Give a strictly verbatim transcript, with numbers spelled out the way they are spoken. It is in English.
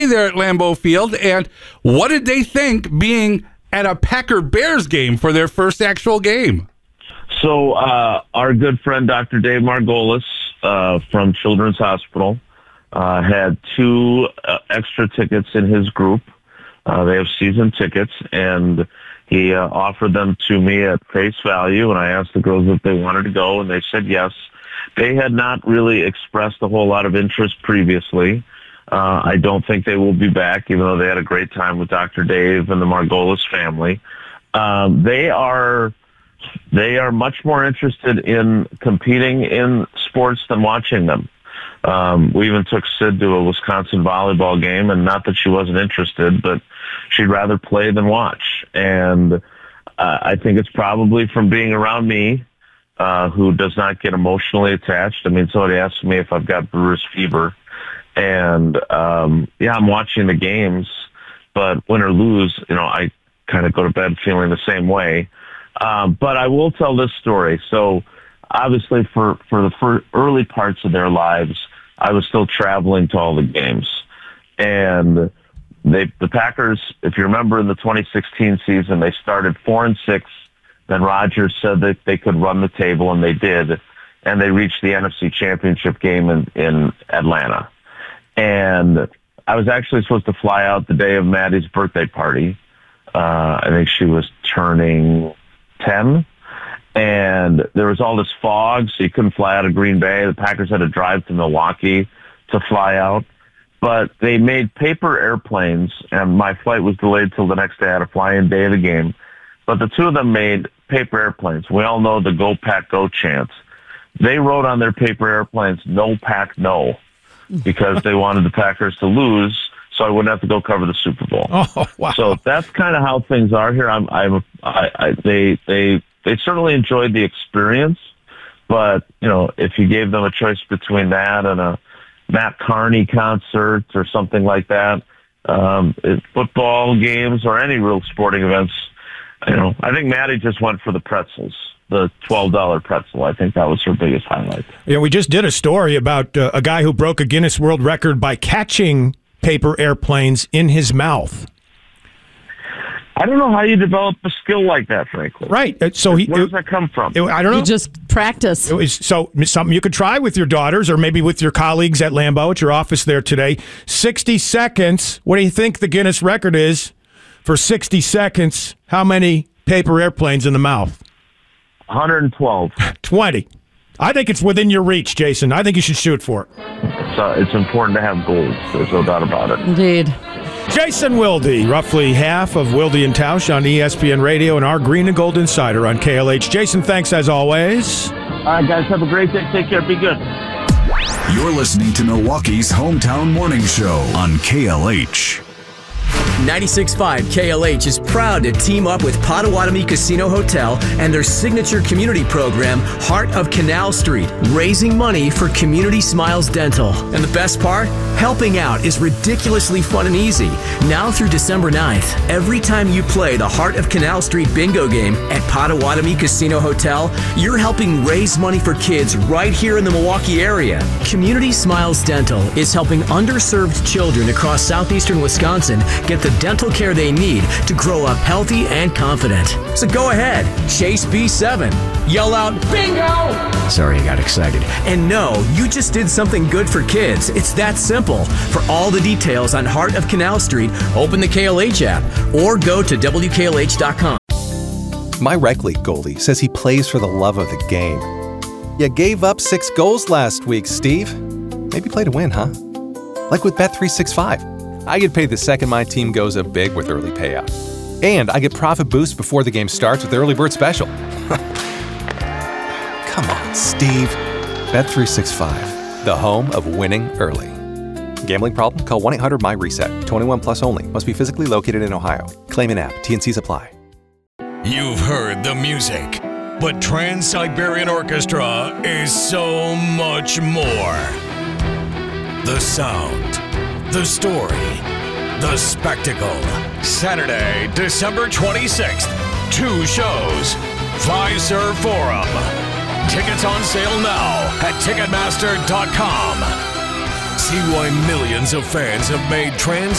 there at Lambeau Field, and what did they think being at a Packer-Bears game for their first actual game? So uh, our good friend Doctor Dave Margolis uh, from Children's Hospital uh, had two uh, extra tickets in his group. Uh, they have season tickets, and he uh, offered them to me at face value, and I asked the girls if they wanted to go, and they said yes. They had not really expressed a whole lot of interest previously. Uh, I don't think they will be back, even though they had a great time with Doctor Dave and the Margolis family. Um, they are they are much more interested in competing in sports than watching them. Um, we even took Sid to a Wisconsin volleyball game, and not that she wasn't interested, but she'd rather play than watch. And uh, I think it's probably from being around me, uh, who does not get emotionally attached. I mean, somebody asked me if I've got Brewers fever. And, um, yeah, I'm watching the games, but win or lose, you know, I kind of go to bed feeling the same way. Um, but I will tell this story. So obviously for, for the fir- early parts of their lives, I was still traveling to all the games. And they, the Packers, if you remember in the twenty sixteen season, they started four and six. Then Rodgers said that they could run the table, and they did. And they reached the N F C Championship game in, in Atlanta. And I was actually supposed to fly out the day of Maddie's birthday party. Uh, I think she was turning ten. And there was all this fog, so you couldn't fly out of Green Bay. The Packers had to drive to Milwaukee to fly out. But they made paper airplanes, and my flight was delayed till the next day. I had to fly in day of the game. But the two of them made paper airplanes. We all know the Go Pack Go chants. They wrote on their paper airplanes, "No Pack No," because they wanted the Packers to lose, so I wouldn't have to go cover the Super Bowl. Oh, wow. So that's kind of how things are here. I'm, I'm, I, I, they, they, they certainly enjoyed the experience, but you know, if you gave them a choice between that and a Matt Carney concert or something like that, um, it, football games or any real sporting events, you know, I think Maddie just went for the pretzels. The twelve dollar pretzel. I think that was her biggest highlight. Yeah, we just did a story about uh, a guy who broke a Guinness World Record by catching paper airplanes in his mouth. I don't know how you develop a skill like that, frankly. Right. So he, Where does that come from? It, I don't know. You just practice. It was, so something you could try with your daughters or maybe with your colleagues at Lambeau at your office there today. sixty seconds. What do you think the Guinness record is for sixty seconds? How many paper airplanes in the mouth? one hundred twelve. twenty. I think it's within your reach, Jason. I think you should shoot for it. So it's important to have goals. There's no doubt about it. Indeed. Jason Wilde, roughly half of Wilde and Tausch on E S P N Radio and our Green and Gold Insider on K L H. Jason, thanks as always. All right, guys, have a great day. Take care. Be good. You're listening to Milwaukee's Hometown Morning Show on K L H. ninety-six point five K L H is proud to team up with Potawatomi Casino Hotel and their signature community program, Heart of Canal Street, raising money for Community Smiles Dental. And the best part? Helping out is ridiculously fun and easy. Now through December ninth, every time you play the Heart of Canal Street bingo game at Potawatomi Casino Hotel, you're helping raise money for kids right here in the Milwaukee area. Community Smiles Dental is helping underserved children across southeastern Wisconsin get the dental care they need to grow up healthy and confident. So go ahead, chase B seven, yell out, bingo! Sorry, I got excited. And no, you just did something good for kids. It's that simple. For all the details on Heart of Canal Street, open the K L H app or go to W K L H dot com. My rec league goalie says he plays for the love of the game. You gave up six goals last week, Steve. Maybe play to win, huh? Like with Bet three sixty-five. I get paid the second my team goes up big with early payout. And I get profit boost before the game starts with Early Bird Special. Come on, Steve. Bet three sixty-five, the home of winning early. Gambling problem? Call one eight hundred M Y reset. twenty-one plus only. Must be physically located in Ohio. Claim an app. T and Cs apply. You've heard the music, but Trans-Siberian Orchestra is so much more. The sound, the story, the spectacle. Saturday, December twenty-sixth. Two shows. Fiserv Forum. Tickets on sale now at Ticketmaster dot com. See why millions of fans have made Trans